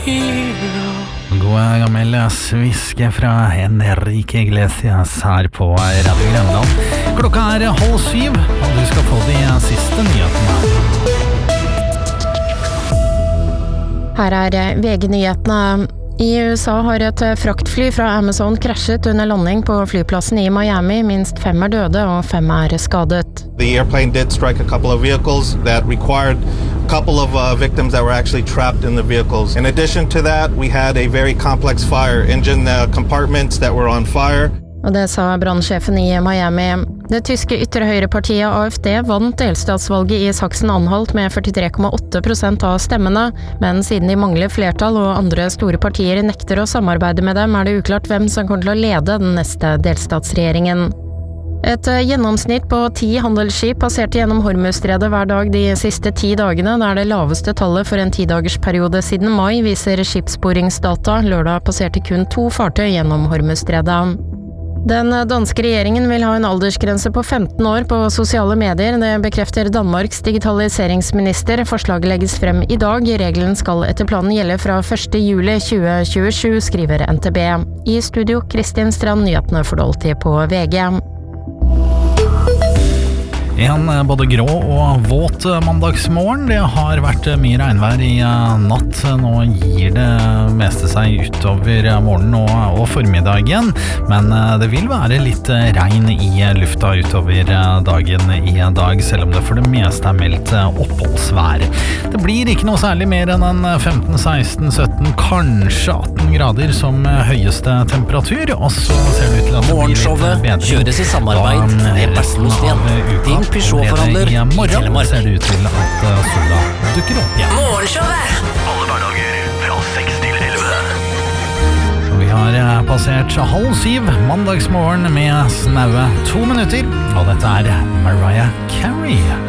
God gammel sviske fra Enrique Iglesias her på Radio Grenland. Klokka 6:30, og du skal få de siste nyhetene. Her VG-nyhetene. I USA har et fraktfly fra Amazon krasjet under landing på flyplassen I Miami. Minst 5 døde og 5 skadet. The airplane did strike a couple of vehicles that required a couple of victims that were actually trapped in the vehicles. In addition to that, we had a very complex fire, engine compartments that were on fire. Og det sa brannsjefen I Miami. Det tyske ytterhøyrepartiet AfD vant delstatsvalget I Sachsen-Anhalt med 43,8% av stemmene, men siden de mangler flertall og andre store partier nekter å samarbeide med dem, det uklart hvem som kommer til å lede den neste delstatsregjeringen. Et gjennomsnitt på 10 handelsskip passerte gjennom Hormuzstredet hver dag de siste 10 dagene. Det det laveste tallet for en 10-dagersperiode siden mai, viser skipssporingsdata. Lørdag passerte kun 2 fartøy gjennom Hormuzstredet. Den danske regjeringen vil ha en aldersgrense på 15 år på sosiale medier. Det bekrefter Danmarks digitaliseringsminister. Forslaget legges frem I dag. Regelen skal etter planen gjelde fra 1. juli 2027, skriver NTB. I studio, Kristin Strand, nyhetene fordolti på VG. En både grå og våt mandagsmorgen. Det har vært mye regnvær I natt. Nå gir det meste seg utover morgenen og formiddagen, men det vil være litt regn I lufta utover dagen I dag, selv om det for det meste meldt oppholdsvær. Det blir ikke noe særlig mer enn en 15, 16, 17, kanskje 18 grader som høyeste temperatur, og så ser det ut til at det blir litt bedring. Kjøres I samarbeid med Personstien, din Peugeot-forhandler I Telemark. Ser det ut til at sola dukker opp igjen. Morgenshowet! Alle hverdager fra 6 til 11. Vi har passert 6:30 mandagsmorgen med snaue 2 minutter, og dette Mariah Carey.